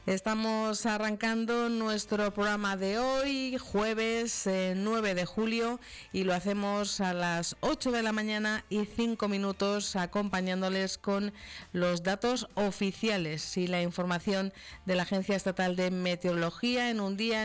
Estamos arrancando nuestro programa de hoy, jueves 9 de julio, y lo hacemos a las 8 de la mañana y 5 minutos, acompañándoles con los datos oficiales y la información de la Agencia Estatal de Meteorología en un día